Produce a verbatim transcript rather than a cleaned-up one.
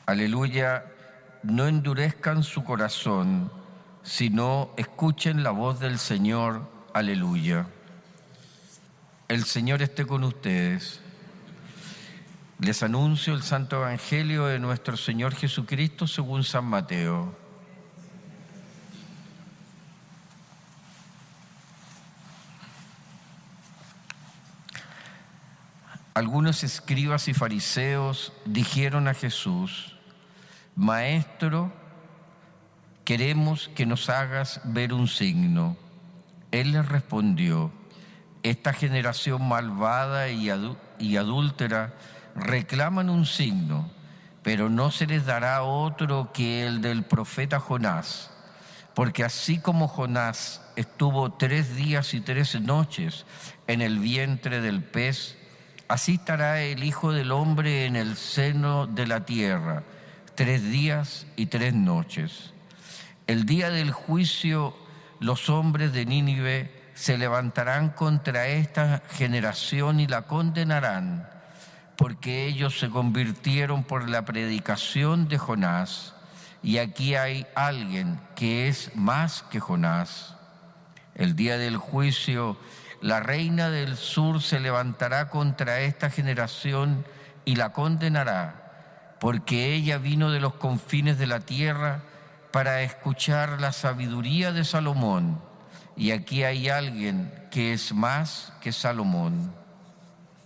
Aleluya, no endurezcan su corazón, sino escuchen la voz del Señor. Aleluya. El Señor esté con ustedes. Les anuncio el Santo Evangelio de nuestro Señor Jesucristo según San Mateo. Algunos escribas y fariseos dijeron a Jesús: Maestro, queremos que nos hagas ver un signo. Él les respondió: Esta generación malvada y, adú- y adúltera reclaman un signo, pero no se les dará otro que el del profeta Jonás. Porque así como Jonás estuvo tres días y tres noches en el vientre del pez, así estará el Hijo del Hombre en el seno de la tierra, tres días y tres noches. El día del juicio, los hombres de Nínive se levantarán contra esta generación y la condenarán, porque ellos se convirtieron por la predicación de Jonás. Y aquí hay alguien que es más que Jonás. El día del juicio, la reina del sur se levantará contra esta generación y la condenará, porque ella vino de los confines de la tierra para escuchar la sabiduría de Salomón. Y aquí hay alguien que es más que Salomón.